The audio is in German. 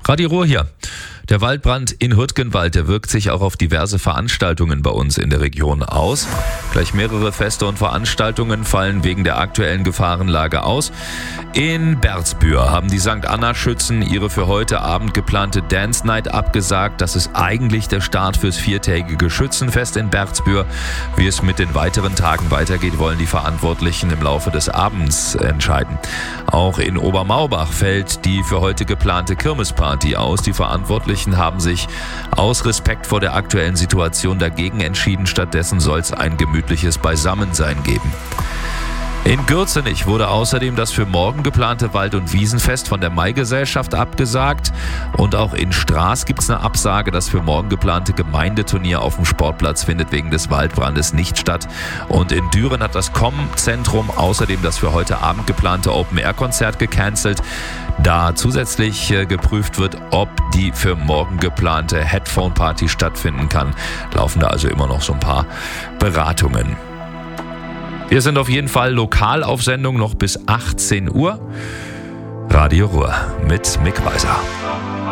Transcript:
Radio Ruhr hier. Der Waldbrand in Hürtgenwald, der wirkt sich auch auf diverse Veranstaltungen bei uns in der Region aus. Gleich mehrere Feste und Veranstaltungen fallen wegen der aktuellen Gefahrenlage aus. In Berzbühr haben die St. Anna-Schützen ihre für heute Abend geplante Dance Night abgesagt. Das ist eigentlich der Start fürs 4-tägige Schützenfest in Berzbühr. Wie es mit den weiteren Tagen weitergeht, wollen die Verantwortlichen im Laufe des Abends entscheiden. Auch in Obermaubach fällt die für heute geplante Kirmesparty aus. Die Verantwortlichen haben sich aus Respekt vor der aktuellen Situation dagegen entschieden. Stattdessen soll es ein gemütliches Beisammensein geben. In Gürzenich wurde außerdem das für morgen geplante Wald- und Wiesenfest von der Maigesellschaft abgesagt. Und auch in Straß gibt es eine Absage. Das für morgen geplante Gemeindeturnier auf dem Sportplatz findet wegen des Waldbrandes nicht statt. Und in Düren hat das Com-Zentrum außerdem das für heute Abend geplante Open-Air-Konzert gecancelt, da zusätzlich geprüft wird, ob die für morgen geplante Headphone-Party stattfinden kann. Laufen da also immer noch so ein paar Beratungen. Wir sind auf jeden Fall lokal auf Sendung noch bis 18 Uhr. Radio Ruhr mit Mick Weiser.